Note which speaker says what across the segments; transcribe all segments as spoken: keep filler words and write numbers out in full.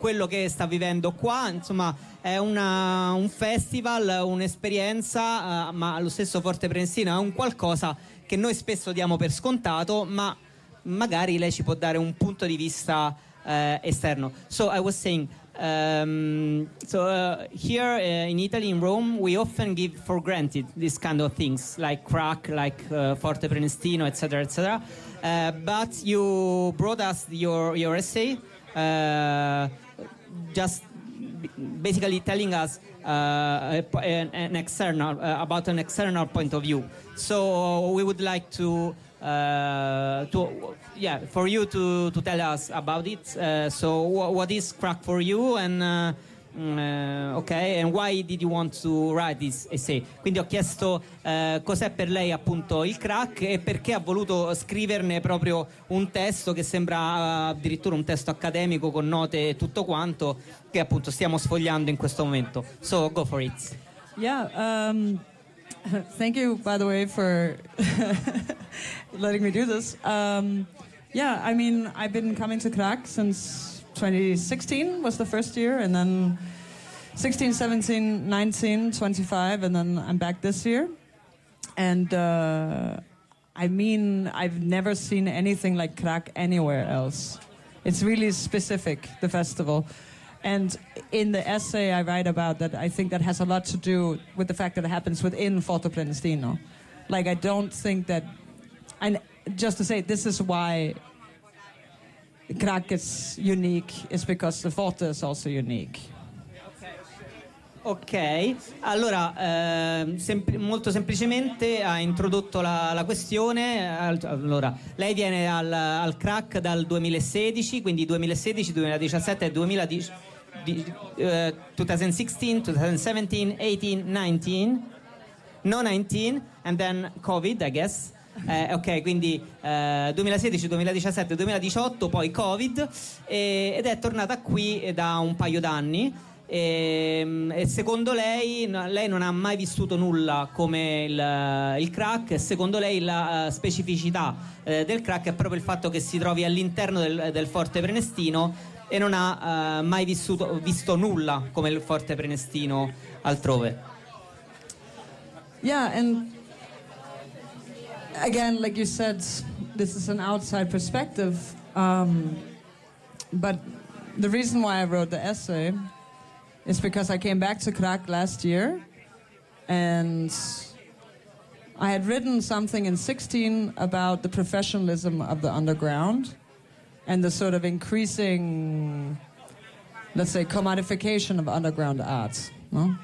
Speaker 1: quello che sta vivendo qua. Insomma, è una, un festival, un'esperienza, uh, ma allo stesso Forte Prenestino è un qualcosa che noi spesso diamo per scontato, ma magari lei ci può dare un punto di vista uh, esterno. So I was saying, um, so uh, here uh, in Italy, in Rome, we often give for granted these kind of things, like crack, like uh, Forte Prenestino, et cetera, et cetera. Uh, but you brought us your your essay, uh, just basically telling us uh, an, an external uh, about an external point of view. So we would like to uh, to yeah for you to, to tell us about it. Uh, so w- what is crack for you, and uh, Uh, ok, and why did you want to write this essay? Quindi ho chiesto uh, cos'è per lei appunto il crack e perché ha voluto scriverne proprio un testo che sembra uh, addirittura un testo accademico con note e tutto quanto, che appunto stiamo sfogliando in questo momento. So go for it.
Speaker 2: Yeah, um, thank you by the way for letting me do this. Um, yeah, I mean I've been coming to crack since twenty sixteen was the first year, and then sixteen, seventeen, nineteen, twenty-five, and then I'm back this year. And uh, I mean, I've never seen anything like crack anywhere else. It's really specific, the festival. And in the essay I write about that, I think that has a lot to do with the fact that it happens within Forte Prenestino. Like, I don't think that, and just to say, this is why crack is unique, is because the Forte is also unique.
Speaker 1: Ok, allora eh, sempl- molto semplicemente ha introdotto la, la questione. Allora, lei viene al, al crack dal duemilasedici, quindi duemilasedici, duemiladiciassette e duemiladiciotto, uh, twenty sixteen, twenty seventeen, eighteen, nineteen, no nineteen, and then Covid, I guess. Eh, ok, quindi eh, duemilasedici, duemiladiciassette, duemiladiciotto, poi Covid, e, ed è tornata qui da un paio d'anni. E, e secondo lei, lei non ha mai vissuto nulla come il, il crack, e secondo lei la specificità eh, del crack è proprio il fatto che si trovi all'interno del, del Forte Prenestino e non ha eh, mai vissuto, visto nulla come il Forte Prenestino altrove.
Speaker 2: Yeah, and again, like you said, this is an outside perspective, um, but the reason why I wrote the essay is because I came back to crack last year, and I had written something in sixteen about the professionalism of the underground and the sort of increasing, let's say, commodification of underground art, no?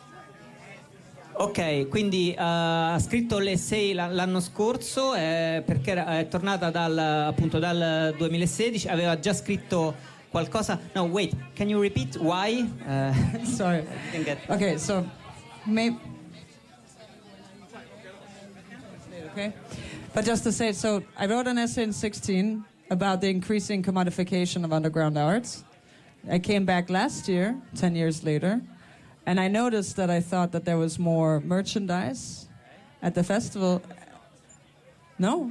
Speaker 1: Ok, quindi uh, ha scritto l'essay l'anno scorso eh, perché era, è tornata dal, appunto dal duemilasedici, aveva già scritto qualcosa. No, wait, can you repeat why? Uh,
Speaker 2: Sorry.
Speaker 1: I didn't get...
Speaker 2: Okay, so maybe. Okay, but just to say, so I wrote an essay in sixteen about the increasing commodification of underground arts. I came back last year, ten years later, and I noticed that I thought that there was more merchandise at the festival. No?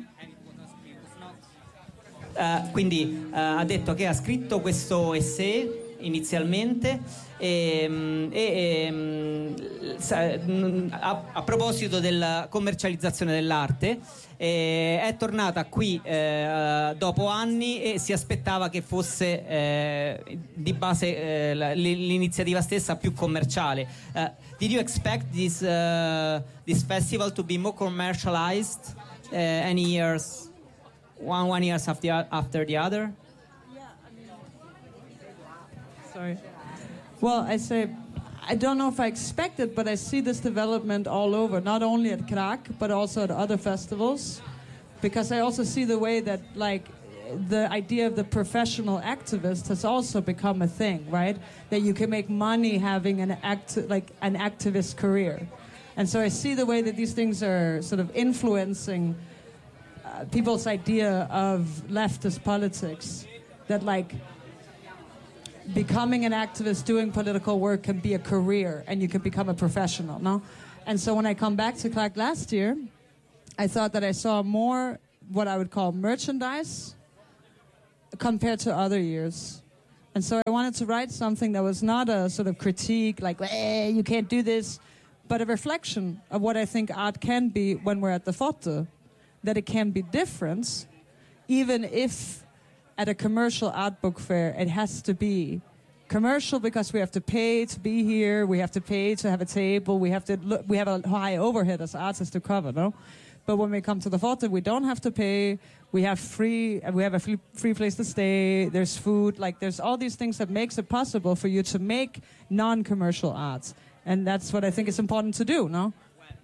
Speaker 1: Uh, quindi uh, ha detto che ha scritto questo essay inizialmente e, e, e a, a proposito della commercializzazione dell'arte, e è tornata qui eh, dopo anni e si aspettava che fosse eh, di base eh, l'iniziativa stessa più commerciale. Uh, did you expect this, uh, this festival to be more commercialized uh, any years? One one years after after the other.
Speaker 2: Yeah, I mean, sorry. Well, I say I don't know if I expect it, but I see this development all over, not only at Crack, but also at other festivals, because I also see the way that, like, the idea of the professional activist has also become a thing, right? That you can make money having an act like an activist career, and so I see the way that these things are sort of influencing Uh, people's idea of leftist politics, that like becoming an activist, doing political work can be a career and you can become a professional, no? And so when I come back to Clark last year, I thought that I saw more what I would call merchandise compared to other years. And so I wanted to write something that was not a sort of critique, like, eh, you can't do this, but a reflection of what I think art can be when we're at the Forte, that it can be different, even if at a commercial art book fair it has to be commercial because we have to pay to be here, we have to pay to have a table, we have to look, we have a high overhead as artists to cover, no? But when we come to the Forte, we don't have to pay. We have free. We have a free, free place to stay. There's food. Like there's all these things that makes it possible for you to make non-commercial art, and that's what I think is important to do. No.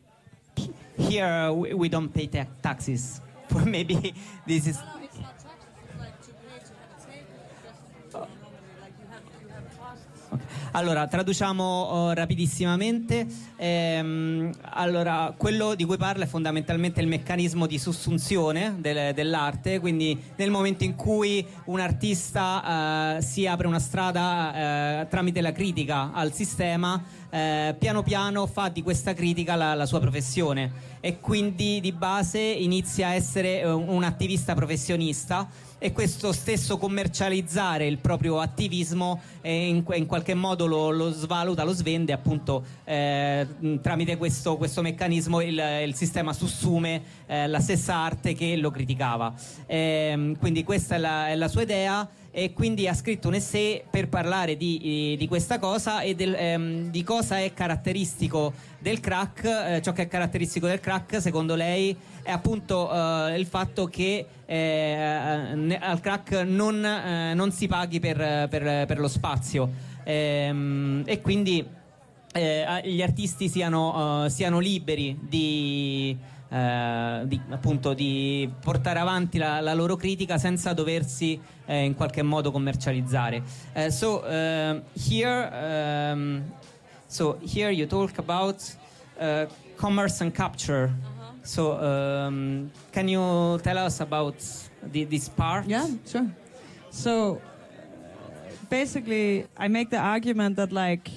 Speaker 1: Here uh, we, we don't pay ta- taxes. Maybe this is.
Speaker 2: No, it's not taxes. It's like to pay to have a table. Just normally, like you have you have costs.
Speaker 1: Okay. Allora, traduciamo oh, rapidissimamente. Ehm, allora, quello di cui parla è fondamentalmente il meccanismo di sussunzione del, dell'arte, quindi nel momento in cui un artista eh, si apre una strada eh, tramite la critica al sistema, eh, piano piano fa di questa critica la, la sua professione e quindi di base inizia a essere un, un attivista professionista. E questo stesso commercializzare il proprio attivismo eh, in, in qualche modo lo, lo svaluta, lo svende appunto eh, tramite questo, questo meccanismo il, il sistema sussume eh, la stessa arte che lo criticava. Eh, quindi questa è la, è la sua idea e quindi ha scritto un essay per parlare di, di questa cosa e del, ehm, di cosa è caratteristico del crack. Eh, ciò che è caratteristico del crack secondo lei è appunto eh, il fatto che eh, al crack non, eh, non si paghi per, per, per lo spazio ehm, e quindi eh, gli artisti siano, uh, siano liberi di Uh, di, appunto di portare avanti la, la loro critica senza doversi eh, in qualche modo commercializzare. Uh, so uh, here um, so here you talk about uh, commerce and capture. Uh-huh. So um, can you tell us about the, this part?
Speaker 2: Yeah, sure. So basically I make the argument that like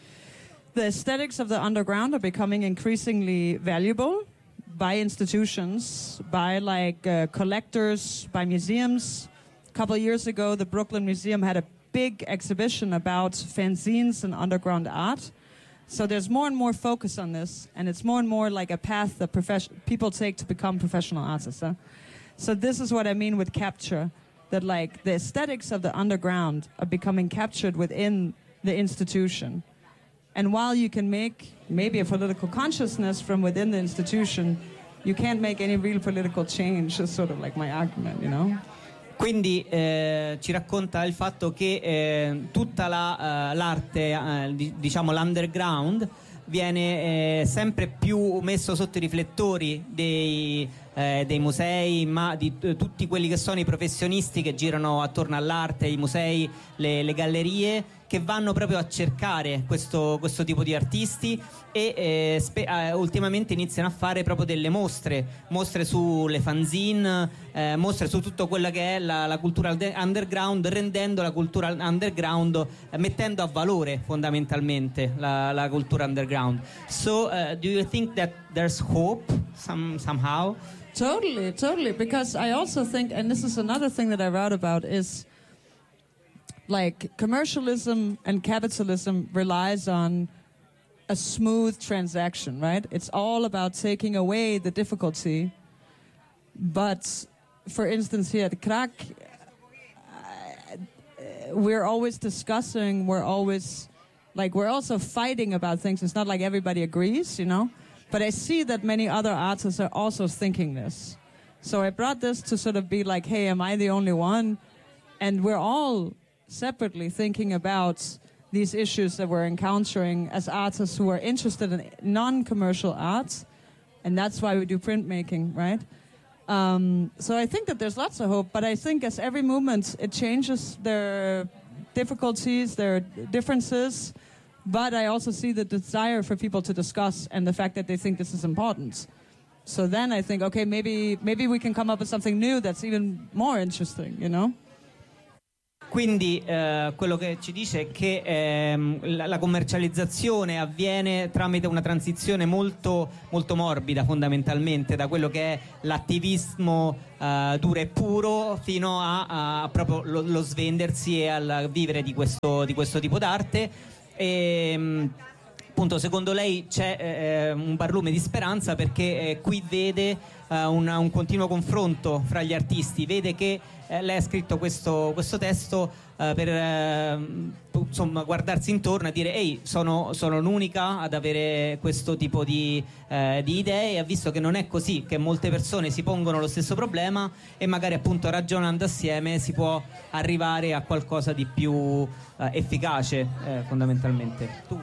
Speaker 2: the aesthetics of the underground are becoming increasingly valuable by institutions, by like uh, collectors, by museums. A couple of years ago, the Brooklyn Museum had a big exhibition about fanzines and underground art. So there's more and more focus on this, and it's more and more like a path that profes- people take to become professional artists. Huh? So this is what I mean with capture, that like the aesthetics of the underground are becoming captured within the institution. And while you can make maybe a political consciousness from within the institution, you can't make any real political change. Is sort of like my argument, you know?
Speaker 1: Quindi eh, ci racconta il fatto che eh, tutta la, uh, l'arte, uh, di, diciamo l'underground, viene eh, sempre più messo sotto i riflettori dei, eh, dei musei, ma di t- tutti quelli che sono i professionisti che girano attorno all'arte, i musei, le, le gallerie, che vanno proprio a cercare questo, questo tipo di artisti e eh, spe- eh, ultimamente iniziano a fare proprio delle mostre, mostre sulle fanzine, eh, mostre su tutto quella che è la, la cultura underground, rendendo la cultura underground, eh, mettendo a valore fondamentalmente la, la cultura underground. So uh, do you think that there's hope some, somehow?
Speaker 2: Totally, totally. Because I also think, and this is another thing that I wrote about, is like commercialism and capitalism relies on a smooth transaction, right? It's all about taking away the difficulty. But for instance, here at Krak, uh, we're always discussing, we're always like, we're also fighting about things. It's not like everybody agrees, you know? But I see that many other artists are also thinking this. So I brought this to sort of be like, hey, am I the only one? And we're all separately thinking about these issues that we're encountering as artists who are interested in non-commercial arts, and that's why we do printmaking, right? Um, so I think that there's lots of hope, but I think as every movement, it changes their difficulties, their differences, but I also see the desire for people to discuss and the fact that they think this is important. So then I think, okay, maybe maybe we can come up with something new that's even more interesting, you know?
Speaker 1: Quindi eh, quello che ci dice è che ehm, la, la commercializzazione avviene tramite una transizione molto, molto morbida, fondamentalmente, da quello che è l'attivismo eh, duro e puro fino a, a proprio lo, lo svendersi e al vivere di questo, di questo tipo d'arte. E, appunto, secondo lei c'è eh, un barlume di speranza perché eh, qui vede eh, una, un continuo confronto fra gli artisti, vede che eh, lei ha scritto questo, questo testo eh, per eh, insomma guardarsi intorno e dire ehi, sono, sono l'unica ad avere questo tipo di, eh, di idee, e ha visto che non è così, che molte persone si pongono lo stesso problema e magari appunto ragionando assieme si può arrivare a qualcosa di più eh, efficace eh, fondamentalmente. Tu.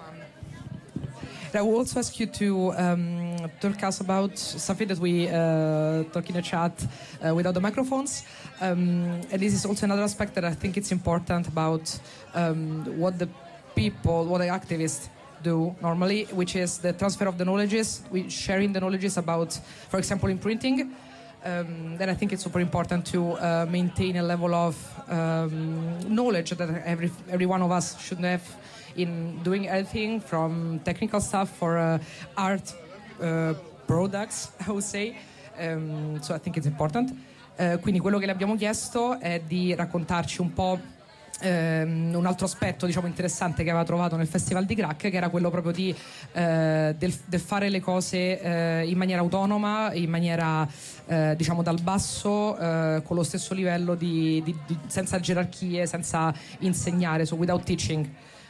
Speaker 3: I will also ask you to um, talk us about something that we uh, talk in the chat uh, without the microphones. Um, and this is also another aspect that I think it's important about um, what the people, what the activists do normally, which is the transfer of the knowledges, we sharing the knowledges about, for example, in printing. Um, then I think it's super important to uh, maintain a level of um, knowledge that every every one of us should have in doing anything from technical stuff for uh, art uh, products, I would say. Um, so I think it's important. Uh, quindi quello che le abbiamo chiesto è di raccontarci un po' um, un altro aspetto, diciamo, interessante che aveva trovato nel Festival di Crack, che era quello proprio di uh, del, del fare le cose uh, in maniera autonoma, in maniera uh, diciamo dal basso, uh, con lo stesso livello di, di, di, senza gerarchie, senza insegnare, so without teaching.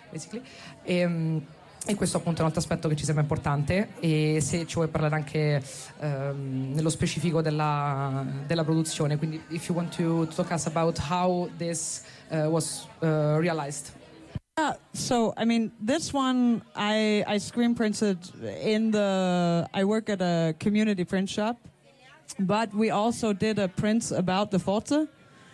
Speaker 3: E, e questo appunto è un altro aspetto che ci sembra importante, e se ci vuoi parlare anche um, nello specifico della, della produzione, quindi if you want to, to talk us about how this uh, was uh, realized.
Speaker 2: Yeah, so I mean, this one I I screen printed in the. I work at a community print shop, but we also did a print about the Forte.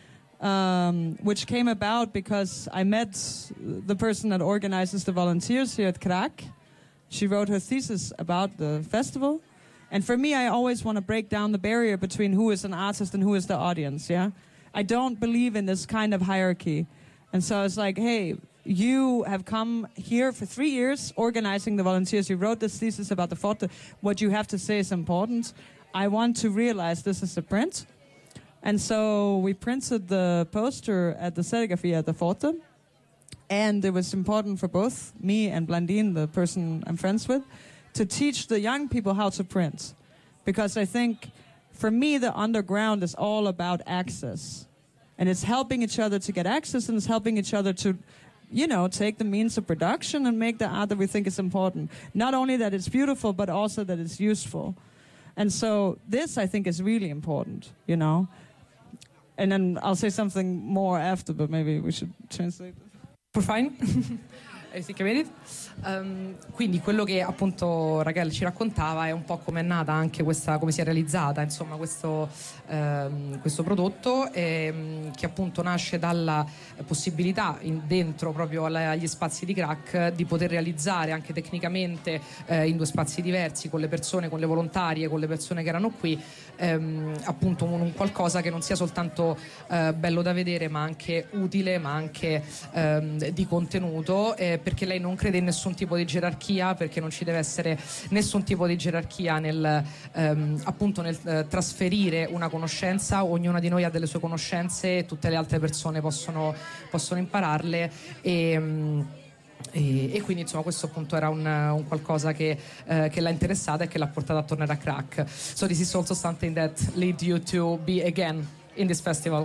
Speaker 2: Um, which came about because I met the person that organizes the volunteers here at Crack. She wrote her thesis about the festival. And for me, I always want to break down the barrier between who is an artist and who is the audience, yeah? I don't believe in this kind of hierarchy. And so I was like, hey, you have come here for three years organizing the volunteers. You wrote this thesis about the Forte. What you have to say is important. I want to realize this is a print. And so we printed the poster at the serigraphy at the Forte. And it was important for both me and Blandine, the person I'm friends with, to teach the young people how to print. Because I think, for me, the underground is all about access. And it's helping each other to get access, and it's helping each other to, you know, take the means of production and make the art that we think is important. Not only that it's beautiful, but also that it's useful. And so this, I think, is really important, you know. And then I'll say something more after, but maybe we should translate this.
Speaker 3: We're fine. I think I made it. Um, quindi quello che appunto Raquel ci raccontava è un po' come è nata anche questa, come si è realizzata insomma questo, um, questo prodotto, ehm, che appunto nasce dalla possibilità in, dentro proprio alla, agli spazi di Crack di poter realizzare anche tecnicamente eh, in due spazi diversi, con le persone, con le volontarie, con le persone che erano qui, ehm, appunto un, un qualcosa che non sia soltanto eh, bello da vedere, ma anche utile, ma anche ehm, di contenuto, eh, perché lei non crede in nessun tipo di gerarchia, perché non ci deve essere nessun tipo di gerarchia nel ehm, appunto nel eh, trasferire una conoscenza. Ognuna di noi ha delle sue conoscenze e tutte le altre persone possono, possono impararle, e, e, e quindi insomma questo appunto era un, un qualcosa che, eh, che l'ha interessata e che l'ha portata a tornare a Crack. So this is also something that led you to be again in this festival.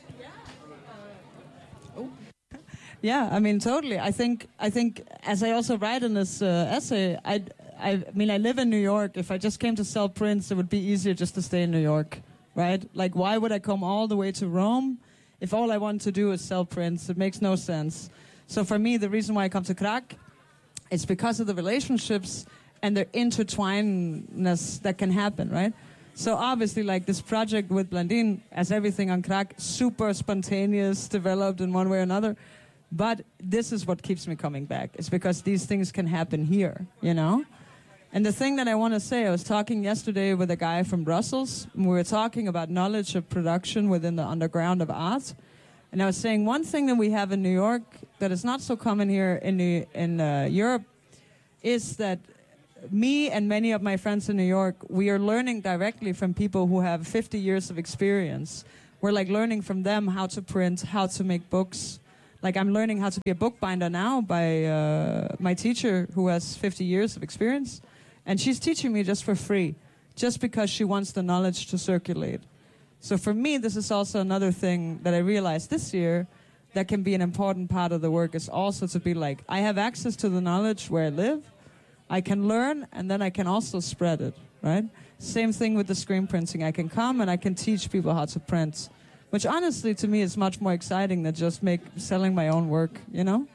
Speaker 2: Yeah, I mean, totally. I think, I think, as I also write in this uh, essay, I, I mean, I live in New York. If I just came to sell prints, it would be easier just to stay in New York, right? Like, why would I come all the way to Rome if all I want to do is sell prints? It makes no sense. So for me, the reason why I come to Crack is because of the relationships and the intertwinedness that can happen, right? So obviously, like, this project with Blandine, as everything on Crack, super spontaneous, developed in one way or another. But this is what keeps me coming back. It's because these things can happen here, you know? And the thing that I want to say, I was talking yesterday with a guy from Brussels. We were talking about knowledge of production within the underground of art. And I was saying one thing that we have in New York that is not so common here in New, in uh, Europe is that me and many of my friends in New York, we are learning directly from people who have fifty years of experience. We're like learning from them how to print, how to make books. Like I'm learning how to be a bookbinder now by uh, my teacher who has fifty years of experience. And she's teaching me just for free, just because she wants the knowledge to circulate. So for me, this is also another thing that I realized this year that can be an important part of the work, is also to be like, I have access to the knowledge where I live, I can learn, and then I can also spread it, right? Same thing with the screen printing. I can come and I can teach people how to print, which honestly to me is much more exciting than just make selling my own work, you know?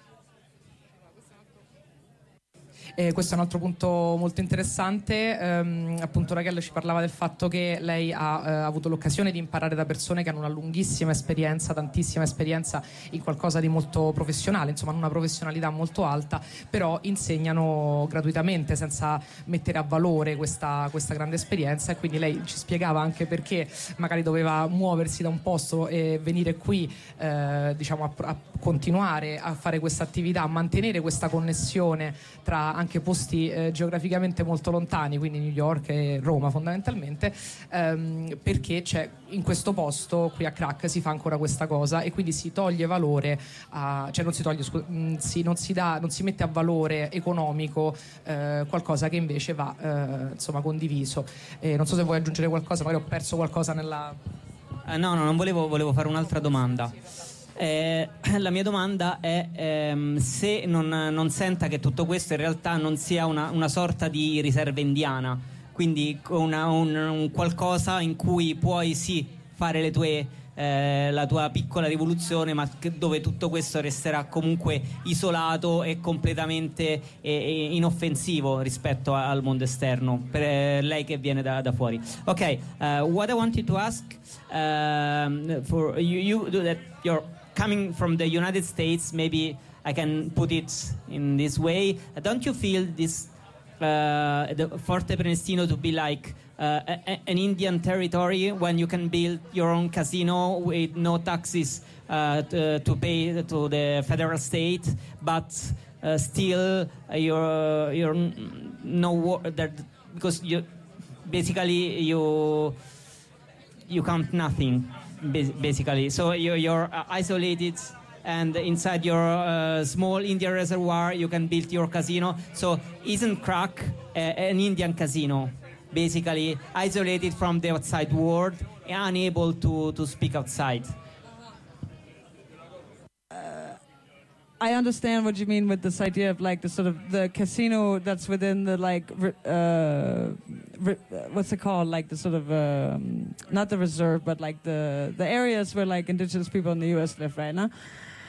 Speaker 3: E questo è un altro punto molto interessante. Um, appunto Raquel ci parlava del fatto che lei ha uh, avuto l'occasione di imparare da persone che hanno una lunghissima esperienza, tantissima esperienza in qualcosa di molto professionale, insomma una professionalità molto alta, però insegnano gratuitamente senza mettere a valore questa, questa grande esperienza. E quindi lei ci spiegava anche perché magari doveva muoversi da un posto e venire qui eh, diciamo a, a continuare a fare questa attività, a mantenere questa connessione tra anche posti eh, geograficamente molto lontani, quindi New York e Roma fondamentalmente, ehm, perché c'è in questo posto qui a Crack si fa ancora questa cosa e quindi si toglie valore a, cioè non si toglie scu- mh, si, non si dà non si mette a valore economico eh, qualcosa che invece va eh, insomma condiviso. E non so se vuoi aggiungere qualcosa, magari ho perso qualcosa nella
Speaker 1: eh, no no non volevo volevo fare un'altra domanda. Eh, la mia domanda è ehm, se non, non senta che tutto questo in realtà non sia una, una sorta di riserva indiana, quindi una, un, un qualcosa in cui puoi sì fare le tue, eh, la tua piccola rivoluzione, ma che, dove tutto questo resterà comunque isolato e completamente e, e inoffensivo rispetto a, al mondo esterno, per eh, lei che viene da, da fuori. Ok, uh, what I wanted to ask um, for you, you do that you're coming from the United States, maybe I can put it in this way. Don't you feel this uh, the Forte Prenestino to be like uh, a, an Indian territory when you can build your own casino with no taxes uh, to, to pay to the federal state, but uh, still uh, you're you're no that because you basically you you count nothing. Basically, so you're, you're isolated, and inside your uh, small Indian reservoir you can build your casino. So isn't Crack uh, an Indian casino, basically isolated from the outside world, unable to, to speak outside?
Speaker 2: I understand what you mean with this idea of like the sort of the casino that's within the like uh, what's it called, like the sort of um, not the reserve, but like the the areas where like indigenous people in the U S live right now.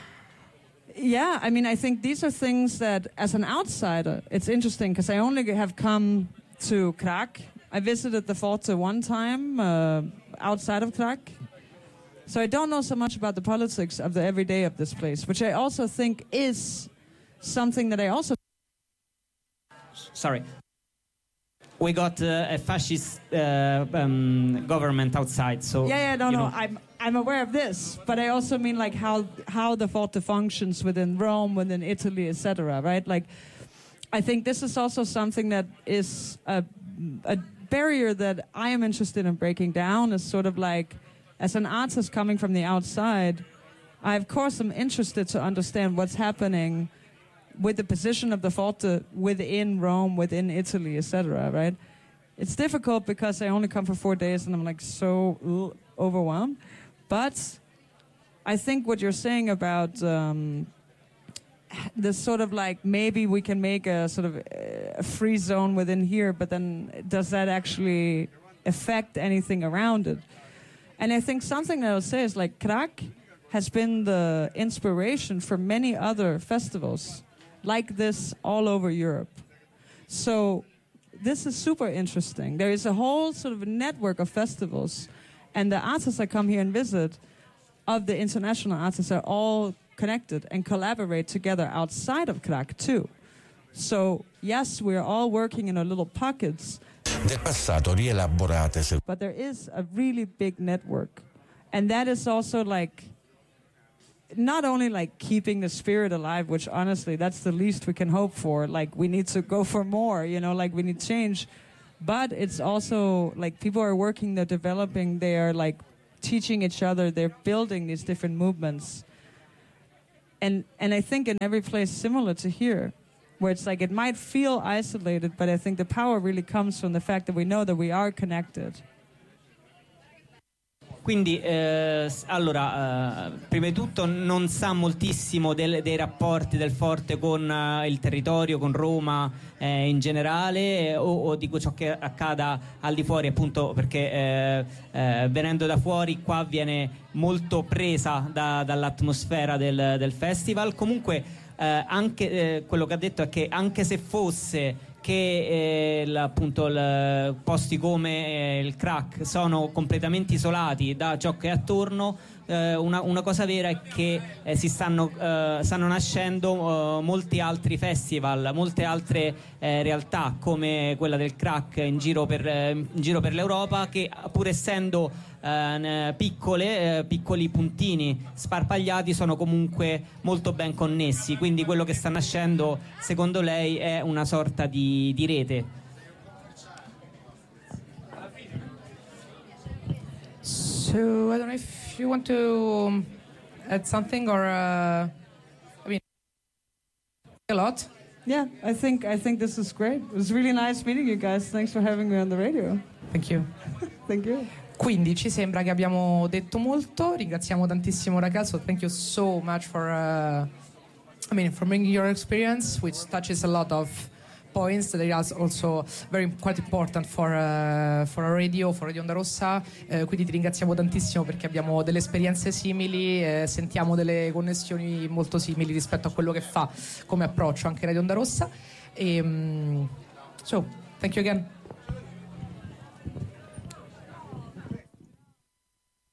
Speaker 2: Yeah, I mean, I think these are things that as an outsider it's interesting, because I only have come to Crack. I visited the Forte one time uh, outside of Crack. So I don't know so much about the politics of the everyday of this place, which I also think is something that I also...
Speaker 1: Sorry. We got uh, a fascist uh, um, government outside, so...
Speaker 2: Yeah, yeah, no, no,
Speaker 1: know.
Speaker 2: I'm, I'm aware of this, but I also mean like how, how the Forte functions within Rome, within Italy, et cetera, right? Like, I think this is also something that is a, a barrier that I am interested in breaking down, is sort of like... As an artist coming from the outside, I of course am interested to understand what's happening with the position of the Forte within Rome, within Italy, et cetera. Right? It's difficult because I only come for four days and I'm like so ugh, overwhelmed. But I think what you're saying about um, this sort of like maybe we can make a sort of a free zone within here, but then does that actually affect anything around it? And I think something that I'll say is like Crack has been the inspiration for many other festivals like this all over Europe. So this is super interesting. There is a whole sort of network of festivals, and the artists that come here and visit of the international artists are all connected and collaborate together outside of Crack too. So yes, we're all working in our little pockets,
Speaker 4: del passato rielaborate.
Speaker 2: But there is a really big network, and that is also like not only like keeping the spirit alive, which honestly that's the least we can hope for. Like we need to go for more, you know, like we need change. But it's also like people are working, they're developing, they are like teaching each other, they're building these different movements. And and I think in every place similar to here, where it's like it might feel isolated, but I think the power really comes from the fact that we know that we are connected.
Speaker 1: Quindi, eh, allora, eh, prima di tutto non sa moltissimo del, dei rapporti del Forte con eh, il territorio, con Roma eh, in generale, eh, o, o di ciò che accada al di fuori, appunto perché eh, eh, venendo da fuori qua viene molto presa da, dall'atmosfera del, del festival. Comunque eh, anche eh, quello che ha detto è che anche se fosse che eh, appunto il, posti come eh, il Crack sono completamente isolati da ciò che è attorno, eh, una, una cosa vera è che eh, si stanno, eh, stanno nascendo eh, molti altri festival, molte altre eh, realtà come quella del Crack in giro per, eh, in giro per l'Europa, che pur essendo eh, piccole, eh, piccoli puntini sparpagliati sono comunque molto ben connessi. Quindi quello che sta nascendo, secondo lei, è una sorta di, di rete.
Speaker 3: So I don't know if you want to add something or uh, I mean a lot.
Speaker 2: Yeah, I think I think this is great. It was really nice meeting you guys. Thanks for having me on the radio.
Speaker 3: Thank you.
Speaker 2: Thank you.
Speaker 3: Quindi ci sembra che abbiamo detto molto. Ringraziamo tantissimo ragazzo. Thank you so much for uh, I mean for bringing your experience, which touches a lot of points that are also very quite important for uh, for a radio, for Radio Onda Rossa. Uh, quindi ti ringraziamo tantissimo perché abbiamo delle esperienze simili, eh, sentiamo delle connessioni molto simili rispetto a quello che fa come approccio anche Radio Onda Rossa. E, um, so, thank you again.